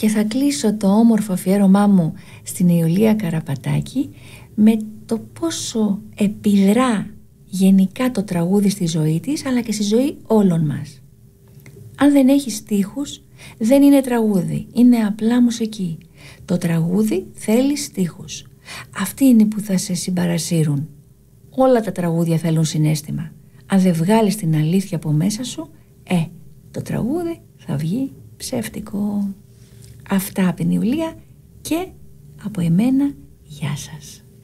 Και θα κλείσω το όμορφο αφιέρωμά μου στην Ιουλία Καραπατάκη με το πόσο επιδρά γενικά το τραγούδι στη ζωή της, αλλά και στη ζωή όλων μας. Αν δεν έχει στίχους, δεν είναι τραγούδι, είναι απλά μουσική. Το τραγούδι θέλει στίχους. Αυτοί είναι που θα σε συμπαρασύρουν. Όλα τα τραγούδια θέλουν συναίσθημα. Αν δεν βγάλεις την αλήθεια από μέσα σου, το τραγούδι θα βγει ψεύτικο. Αυτά από την Ιουλία και από εμένα, γεια σας.